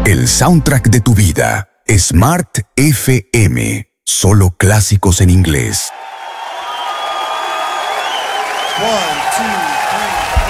El soundtrack de tu vida. Smart FM. Solo clásicos en inglés. 1, 2, 3.